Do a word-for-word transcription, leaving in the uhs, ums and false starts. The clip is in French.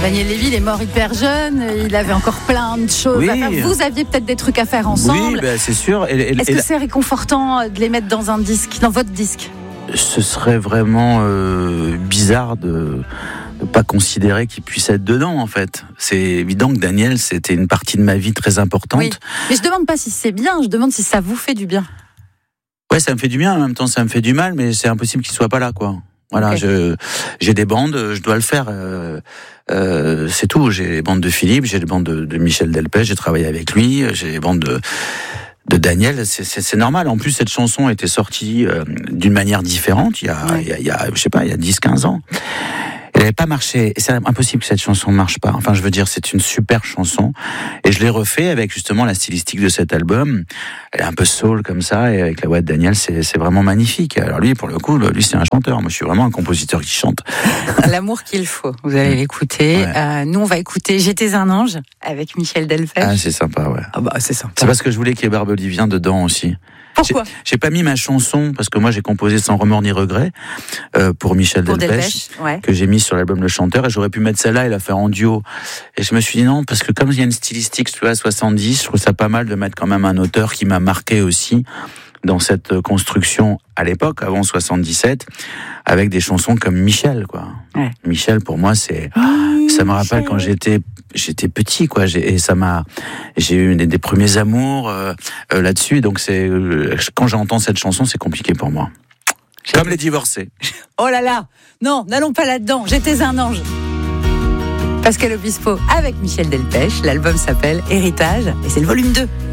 Daniel Lévy, il est mort hyper jeune, il avait encore plein de choses oui. à faire. Vous aviez peut-être des trucs à faire ensemble. Oui, ben c'est sûr. Et, et, Est-ce et que la... c'est réconfortant de les mettre dans un disque, dans votre disque ? Ce serait vraiment euh, bizarre de ne pas considérer qu'il puisse être dedans, en fait. C'est évident que Daniel, c'était une partie de ma vie très importante. Oui. Mais je demande pas si c'est bien, je demande si ça vous fait du bien. Ouais, ça me fait du bien, en même temps ça me fait du mal, mais c'est impossible qu'il soit pas là, quoi. Voilà, okay. je, j'ai des bandes, je dois le faire. Euh, euh, c'est tout. J'ai les bandes de Philippe, j'ai les bandes de, de Michel Delpech, j'ai travaillé avec lui, j'ai les bandes de, de Daniel. C'est, c'est, c'est normal. En plus, cette chanson était sortie euh, d'une manière différente il y a, ouais. il y a, il y a, je sais pas, il y a dix quinze ans. Elle n'avait pas marché. C'est impossible que cette chanson ne marche pas. Enfin, je veux dire, c'est une super chanson. Et je l'ai refait avec justement la stylistique de cet album. Elle est un peu soul comme ça, et avec la voix de Daniel, c'est, c'est vraiment magnifique. Alors lui, pour le coup, lui, c'est un chanteur. Moi, je suis vraiment un compositeur qui chante. L'amour qu'il faut. Vous allez l'écouter. Ouais. Euh, nous, on va écouter J'étais un ange avec Michel Delpech. Ah, c'est sympa, ouais. Ah bah, c'est sympa. C'est parce que je voulais qu'il y ait Barbelivien dedans aussi. Pourquoi ? j'ai, j'ai pas mis ma chanson parce que moi j'ai composé Sans remords ni regret euh, pour Michel pour Delpech, Delpech ouais. que j'ai mis sur l'album Le Chanteur, et j'aurais pu mettre celle-là et la faire en duo. Et je me suis dit non, parce que comme il y a une stylistique, tu vois, soixante-dix, je trouve ça pas mal de mettre quand même un auteur qui m'a marqué aussi dans cette construction à l'époque, avant soixante-dix-sept, avec des chansons comme Michel, quoi. Ouais. Michel, pour moi, c'est, oh, ça me rappelle Michel. Quand j'étais, j'étais petit, quoi. J'ai, et ça m'a, j'ai eu des, des premiers amours euh, euh, là-dessus. Donc c'est, euh, quand j'entends cette chanson, c'est compliqué pour moi. J'ai comme les divorcés. Oh là là, non, n'allons pas là-dedans. J'étais un ange. Pascal Obispo avec Michel Delpech. L'album s'appelle Héritage et c'est le volume deux.